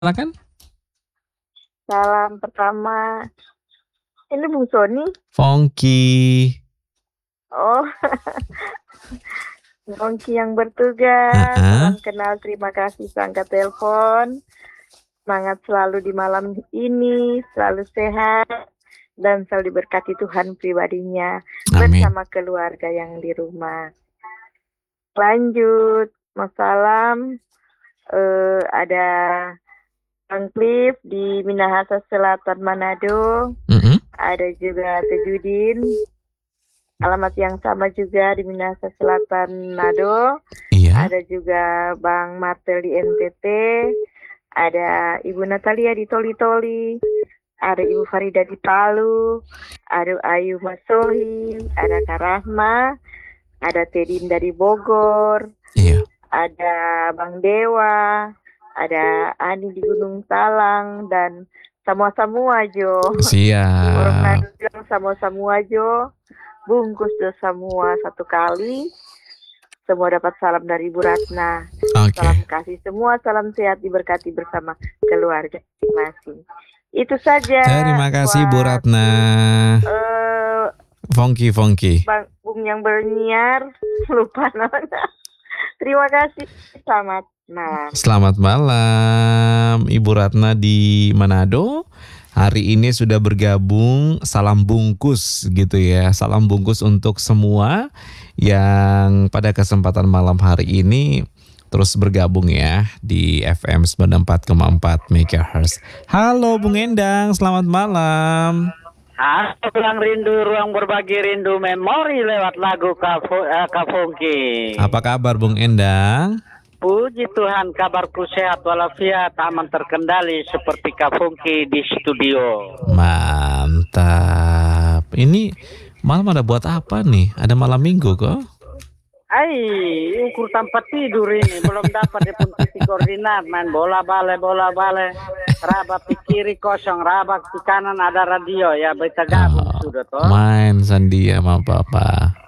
Silakan. Salam pertama, ini Bung Sony? Fongki. Oh, Fongki yang bertugas. Salam kenal, terima kasih sangka telepon. Semangat selalu di malam ini, selalu sehat, dan selalu diberkati Tuhan pribadinya. Amin. Bersama keluarga yang di rumah. Lanjut, salam. Ada Bang Cliff di Minahasa Selatan Manado. Ada juga Tejudin, alamat yang sama juga di Minahasa Selatan Manado. Iya. Ada juga Bang Martel di NTT. Ada Ibu Natalia di Toli-Toli. Ada Ibu Farida di Palu. Ada Ayu Masohi. Ada Kak Rahma. Ada Tedin dari Bogor. Iya. Ada Bang Dewa. Ada Ani di Gunung Talang. Dan semua Jo. Siap. Orang bilang semua Jo. Bungkus semua satu kali. Semua dapat salam dari Ibu Ratna. Salam kasih semua, salam sehat, diberkati bersama keluarga masing-masing. Itu saja. Terima kasih Bu Ratna. Fongki. Bung yang berniar, lupa namanya. Terima kasih. Selamat malam. Selamat malam Ibu Ratna di Manado. Hari ini sudah bergabung, salam bungkus gitu ya. Salam bungkus untuk semua yang pada kesempatan malam hari ini terus bergabung ya di FM 94,4 MHz. Halo Bung Endang, selamat malam. Halo, ruang rindu, ruang berbagi rindu memori lewat lagu Kak Fongki. Apa kabar Bung Endang? Puji Tuhan, kabarku sehat walafiat, aman terkendali seperti Kak Fongki di studio. Mantap. Ini malam ada buat apa nih? Ada malam minggu kok? Ukur tanpa tidur ini. Belum dapat deputi koordinat. Main bola bale. Rabak di kiri kosong, rabak di kanan ada radio. Ya, kita gabung sudah toh. Main sandia sama Papa.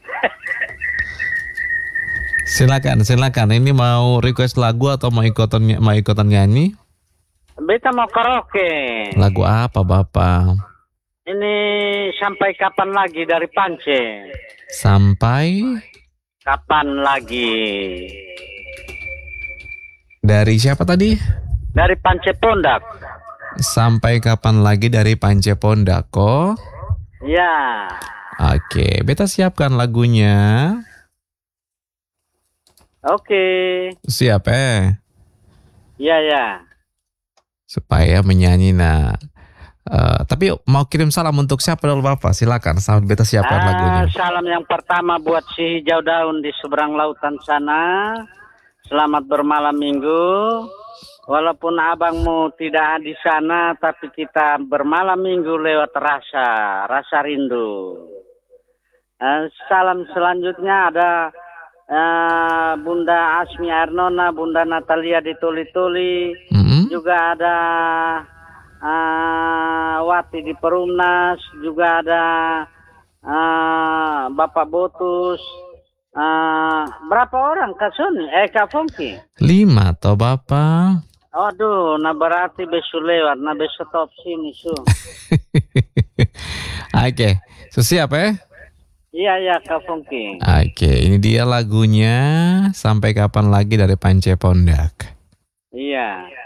Silakan. Ini mau request lagu atau mau ikutan nyanyi? Beta mau karaoke. Lagu apa Bapak? Ini sampai kapan lagi dari Pance. Sampai kapan lagi? Dari siapa tadi? Dari Pance Pondak. Sampai kapan lagi dari Pance Pondak kok? Ya. Oke, beta siapkan lagunya. Oke. Siap Ya. Supaya menyanyi tapi mau kirim salam untuk siapa dulu Bapak? Silakan, sambil beta siapkan lagunya. Salam yang pertama buat si hijau daun di seberang lautan sana. Selamat bermalam minggu. Walaupun abangmu tidak di sana, tapi kita bermalam minggu lewat rasa rindu. Salam selanjutnya ada Bunda Asmi Arnona, Bunda Natalia di Toli-Toli, juga ada Wati di Perumnas, juga ada Bapak Botus. Berapa orang Kak Sony? Kak Fongki? 5 toh Bapak. Aduh, berarti besok lewat, besok top sini su. Oke, siap Iya Kak Fongki. Oke, ini dia lagunya Sampai Kapan Lagi dari Pance Pondak. Iya.